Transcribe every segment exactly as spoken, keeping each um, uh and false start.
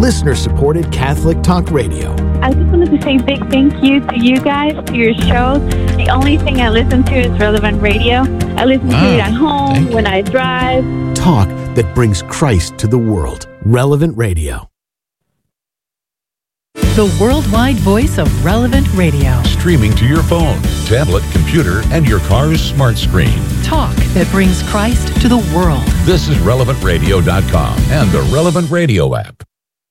listener-supported Catholic Talk Radio. I just wanted to say a big thank you to you guys, to your show. The only thing I listen to is Relevant Radio. I listen wow. to it at home, when I drive. Talk that brings Christ to the world. Relevant Radio. The worldwide voice of Relevant Radio. Streaming to your phone, tablet, computer, and your car's smart screen. Talk that brings Christ to the world. This is relevant radio dot com and the Relevant Radio app.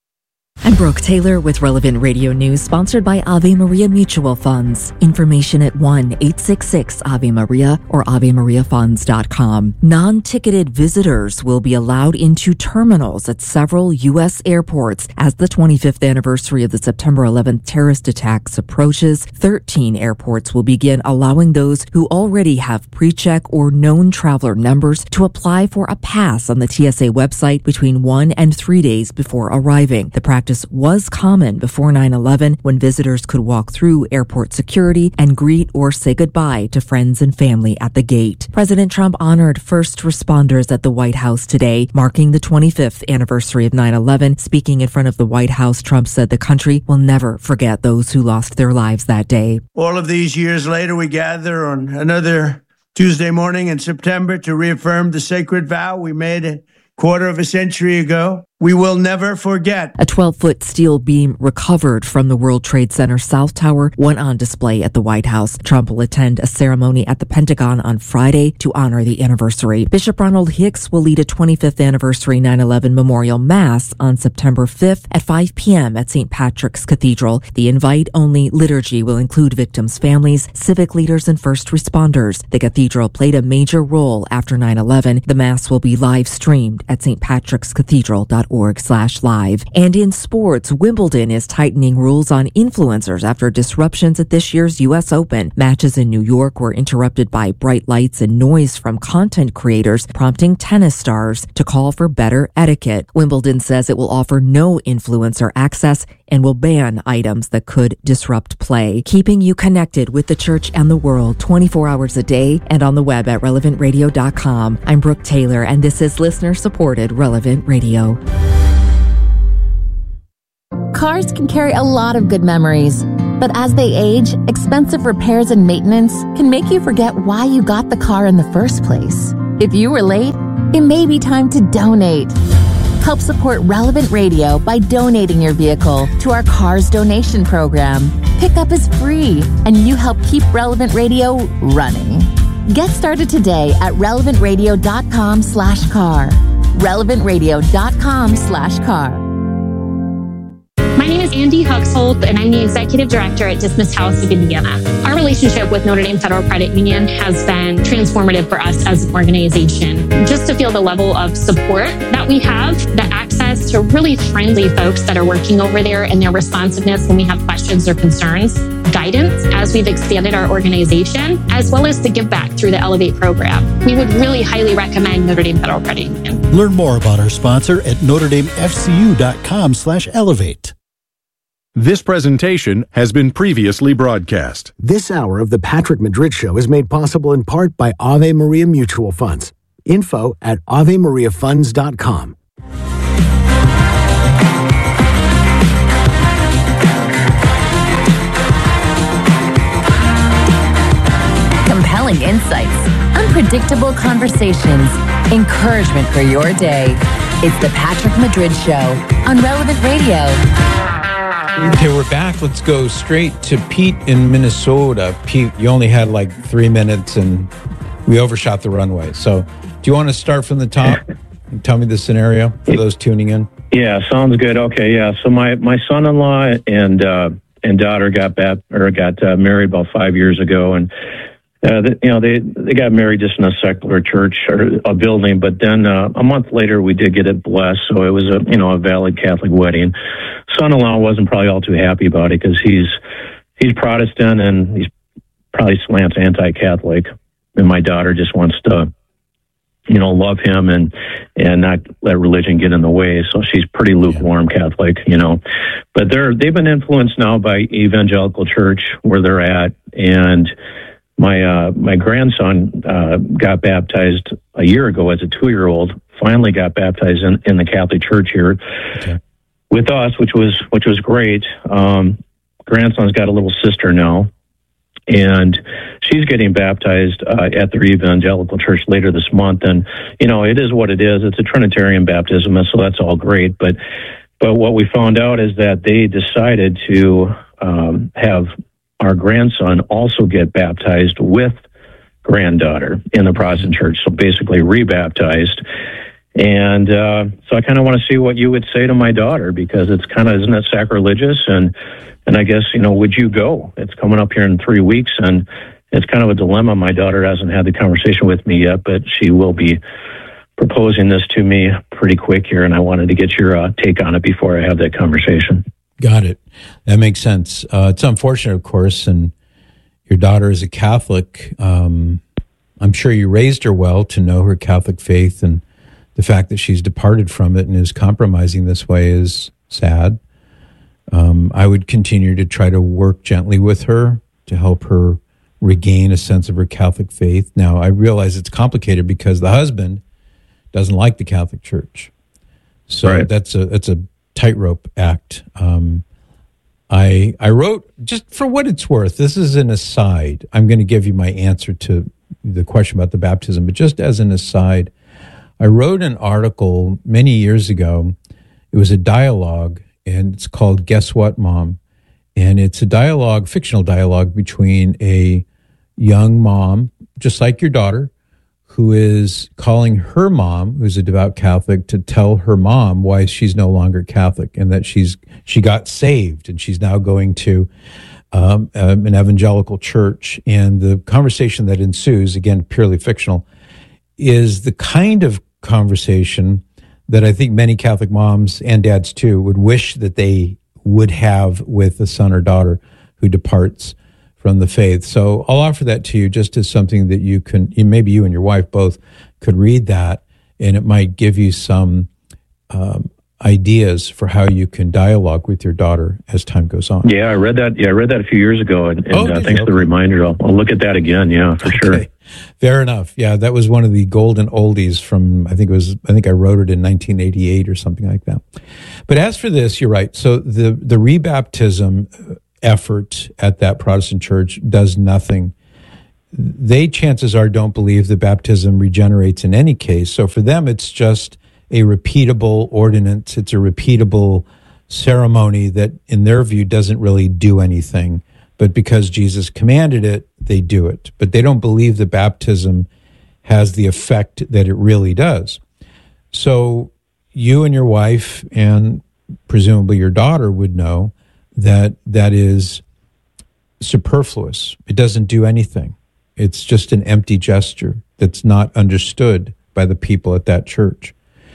I'm Brooke Taylor with Relevant Radio News, sponsored by Ave Maria Mutual Funds. Information at one eight six six Ave Maria or ave maria funds dot com. Non-ticketed visitors will be allowed into terminals at several U S airports as the twenty-fifth anniversary of the September eleventh terrorist attacks approaches. thirteen airports will begin allowing those who already have pre-check or known traveler numbers to apply for a pass on the T S A website between one and three days before arriving. The practice was common before nine eleven, when visitors could walk through airport security and greet or say goodbye to friends and family at the gate. President Trump honored first responders at the White House today, marking the twenty-fifth anniversary of nine eleven. Speaking in front of the White House, Trump said the country will never forget those who lost their lives that day. All of these years later, we gather on another Tuesday morning in September to reaffirm the sacred vow we made a quarter of a century ago. We will never forget. A twelve-foot steel beam recovered from the World Trade Center South Tower went on display at the White House. Trump will attend a ceremony at the Pentagon on Friday to honor the anniversary. Bishop Ronald Hicks will lead a twenty-fifth anniversary nine eleven memorial mass on September fifth at five p.m. at Saint Patrick's Cathedral. The invite-only liturgy will include victims' families, civic leaders, and first responders. The cathedral played a major role after nine eleven. The mass will be live-streamed at st patrick's cathedral dot org slash live. And in sports, Wimbledon is tightening rules on influencers after disruptions at this year's U S Open. Matches in New York were interrupted by bright lights and noise from content creators, prompting tennis stars to call for better etiquette. Wimbledon says it will offer no influencer access and will ban items that could disrupt play. Keeping you connected with the church and the world twenty-four hours a day and on the web at relevant radio dot com. I'm Brooke Taylor, and this is listener-supported Relevant Radio. Cars can carry a lot of good memories, but as they age, expensive repairs and maintenance can make you forget why you got the car in the first place. If you were late, it may be time to donate. Help support Relevant Radio by donating your vehicle to our Cars Donation Program. Pickup is free, and you help keep Relevant Radio running. Get started today at relevant radio dot com slash car. relevant radio dot com slash car. My name is Andy Huxhold, and I'm the Executive Director at Dismiss House of Indiana. Our relationship with Notre Dame Federal Credit Union has been transformative for us as an organization. Just to feel the level of support that we have, the access to really friendly folks that are working over there, and their responsiveness when we have questions or concerns, guidance as we've expanded our organization, as well as the give back through the Elevate program. We would really highly recommend Notre Dame Federal Credit Union. Learn more about our sponsor at notre dame f c u dot com slash elevate. This presentation has been previously broadcast. This hour of the Patrick Madrid Show is made possible in part by Ave Maria Mutual Funds. Info at ave maria funds dot com. Compelling insights, unpredictable conversations, encouragement for your day. It's the Patrick Madrid Show on Relevant Radio. Okay, we're back. Let's go straight to Pete in Minnesota. Pete, you only had like three minutes and we overshot the runway. So do you want to start from the top and tell me the scenario for those tuning in? Yeah, sounds good. Okay, yeah. So my, my son-in-law and uh, and daughter got bat, or got uh, married about five years ago, and uh, the, you know they they got married just in a secular church or a building. But then uh, a month later, we did get it blessed, so it was a you know a valid Catholic wedding. Son-in-law wasn't probably all too happy about it because he's he's Protestant and he's probably slants anti-Catholic, and my daughter just wants to, you know, love him and and not let religion get in the way. So she's pretty lukewarm Catholic, you know. But they're they've been influenced now by evangelical church where they're at, and my uh, my grandson uh, got baptized a year ago as a two-year-old. Finally got baptized in, in the Catholic Church here. Okay. with us, which was which was great. Um, grandson's got a little sister now, and she's getting baptized uh, at their evangelical church later this month. And you know, it is what it is. It's a Trinitarian baptism, and so that's all great. But but what we found out is that they decided to um, have our grandson also get baptized with granddaughter in the Protestant church, so basically rebaptized. And uh, so I kind of want to see what you would say to my daughter, because it's kind of, isn't it sacrilegious? And and I guess, you know, would you go? It's coming up here in three weeks, and it's kind of a dilemma. My daughter hasn't had the conversation with me yet, but she will be proposing this to me pretty quick here, and I wanted to get your uh, take on it before I have that conversation. Got it. That makes sense. Uh, it's unfortunate, of course, and your daughter is a Catholic. Um, I'm sure you raised her well to know her Catholic faith, and the fact that she's departed from it and is compromising this way is sad. Um, I would continue to try to work gently with her to help her regain a sense of her Catholic faith. Now, I realize it's complicated because the husband doesn't like the Catholic Church. So right. that's a that's a tightrope act. Um, I I wrote, just for what it's worth, this is an aside. I'm going to give you my answer to the question about the baptism, but just as an aside, I wrote an article many years ago. It was a dialogue, and it's called Guess What, Mom? And it's a dialogue, fictional dialogue, between a young mom, just like your daughter, who is calling her mom, who's a devout Catholic, to tell her mom why she's no longer Catholic, and that she's she got saved and she's now going to um, um, an evangelical church. And the conversation that ensues, again, purely fictional, is the kind of conversation that I think many Catholic moms and dads too would wish that they would have with a son or daughter who departs from the faith. So I'll offer that to you just as something that you can, maybe you and your wife both could read that, and it might give you some um, ideas for how you can dialogue with your daughter as time goes on. Yeah, I read that. Yeah, I read that a few years ago, and, and oh, uh, thanks for the reminder. I'll, I'll look at that again. Yeah, for okay. sure. Fair enough. Yeah, that was one of the golden oldies from, I think it was, I think I wrote it in nineteen eighty-eight or something like that. But as for this, you're right. So the, the rebaptism effort at that Protestant church does nothing. They, chances are, don't believe that baptism regenerates in any case. So for them, it's just a repeatable ordinance. It's a repeatable ceremony that, in their view, doesn't really do anything. But because Jesus commanded it, they do it. But they don't believe that baptism has the effect that it really does. So you and your wife, and presumably your daughter, would know that that is superfluous. It doesn't do anything. It's just an empty gesture that's not understood by the people at that church.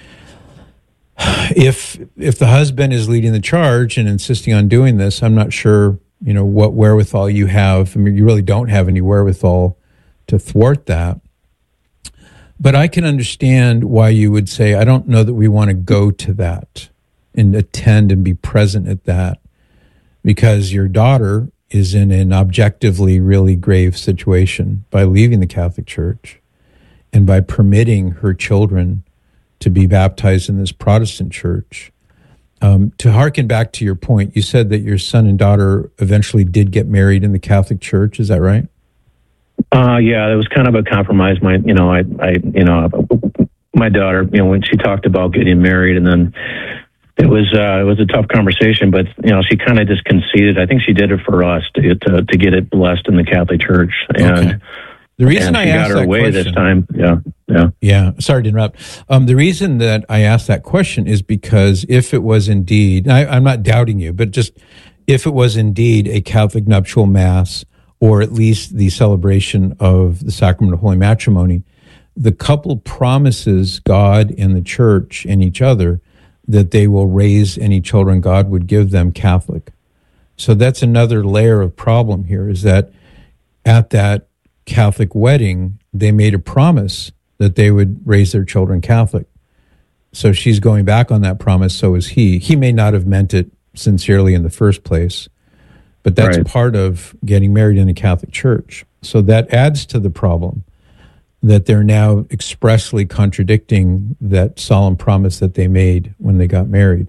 If if the husband is leading the charge and insisting on doing this, I'm not sure, you know, what wherewithal you have. I mean, you really don't have any wherewithal to thwart that. But I can understand why you would say, I don't know that we want to go to that and attend and be present at that, because your daughter is in an objectively really grave situation by leaving the Catholic Church and by permitting her children to be baptized in this Protestant church. Um, to hearken back to your point, you said that your son and daughter eventually did get married in the Catholic Church. Is that right? Uh, yeah, it was kind of a compromise. My, you know, I, I, you know, my daughter, you know, when she talked about getting married, and then it was, uh, it was a tough conversation, but you know, she kind of just conceded. I think she did it for us to to, to get it blessed in the Catholic Church, and okay. The reason I asked got her that way question, this time, yeah, yeah, yeah. Sorry to interrupt. Um, the reason that I asked that question is because if it was indeed, I, I'm not doubting you, but just if it was indeed a Catholic nuptial mass, or at least the celebration of the sacrament of holy matrimony, the couple promises God and the church and each other that they will raise any children God would give them Catholic. So that's another layer of problem here, is that at that Catholic wedding, they made a promise that they would raise their children Catholic. So she's going back on that promise, so is he. He may not have meant it sincerely in the first place, but that's right. Part of getting married in a Catholic church. So that adds to the problem that they're now expressly contradicting that solemn promise that they made when they got married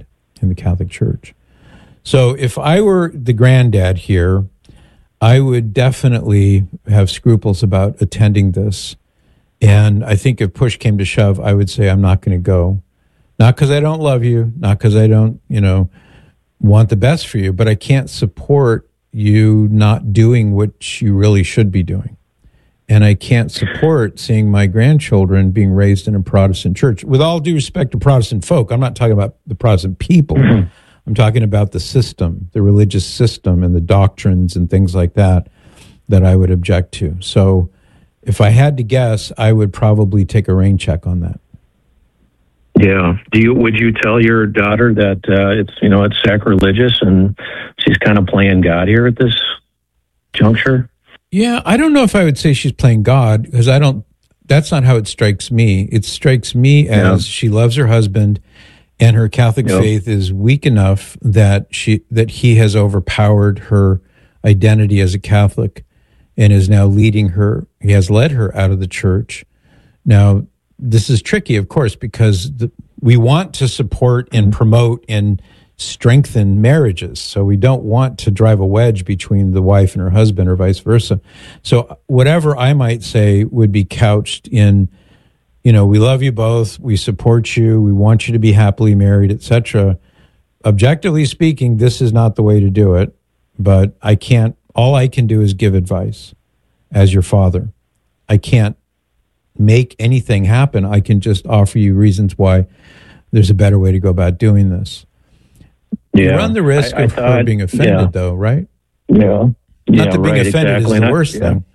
in the Catholic Church. So if I were the granddad here, I would definitely have scruples about attending this. And I think if push came to shove, I would say I'm not going to go. Not because I don't love you, not because I don't, you know, want the best for you, but I can't support you not doing what you really should be doing. And I can't support seeing my grandchildren being raised in a Protestant church. With all due respect to Protestant folk, I'm not talking about the Protestant people. Mm-hmm. I'm talking about the system, the religious system and the doctrines and things like that that I would object to. So if I had to guess, I would probably take a rain check on that. Yeah. Do you, would you tell your daughter that uh, it's, you know, it's sacrilegious and she's kind of playing God here at this juncture? Yeah, I don't know if I would say she's playing God, because I don't, that's not how it strikes me. It strikes me as yeah. she loves her husband and her Catholic yep. faith is weak enough that she, that he has overpowered her identity as a Catholic and is now leading her, he has led her out of the church. Now, this is tricky, of course, because the, we want to support and promote and strengthen marriages. So we don't want to drive a wedge between the wife and her husband or vice versa. So whatever I might say would be couched in, you know, we love you both, we support you, we want you to be happily married, et cetera. Objectively speaking, this is not the way to do it, but I can't, all I can do is give advice as your father. I can't make anything happen. I can just offer you reasons why there's a better way to go about doing this. Yeah. You run the risk I, I of thought, her being offended, yeah. though, right? Yeah. Not yeah, that being right, offended exactly. is the Not, worst yeah. thing.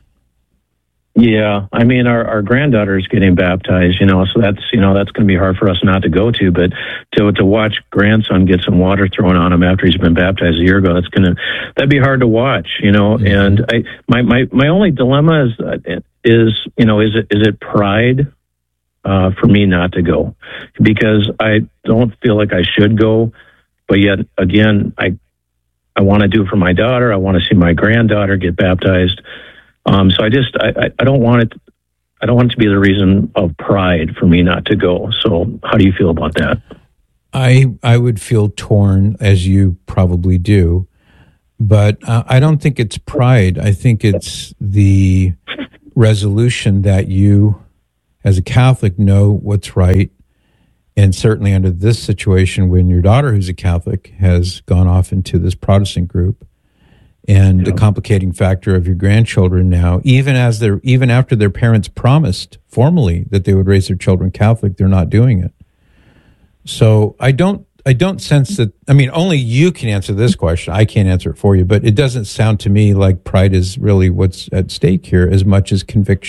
Yeah. I mean, our, our granddaughter is getting baptized, you know, so that's, you know, that's going to be hard for us not to go to, but to to watch grandson get some water thrown on him after he's been baptized a year ago, that's going to, that'd be hard to watch, you know, mm-hmm. and I, my, my, my only dilemma is, uh, is, you know, is it, is it pride uh, for me not to go? Because I don't feel like I should go. But yet, again, I I want to do it for my daughter. I want to see my granddaughter get baptized. Um, so I just I, I don't want it. I don't want it to be the reason of pride for me not to go. So how do you feel about that? I I would feel torn, as you probably do, but uh, I don't think it's pride. I think it's the resolution that you, as a Catholic, know what's right. And certainly under this situation, when your daughter, who's a Catholic, has gone off into this Protestant group, and yeah. the complicating factor of your grandchildren now, even as they're even after their parents promised formally that they would raise their children Catholic, they're not doing it. So I don't I don't sense that. I mean, only you can answer this question. I can't answer it for you, but it doesn't sound to me like pride is really what's at stake here as much as conviction.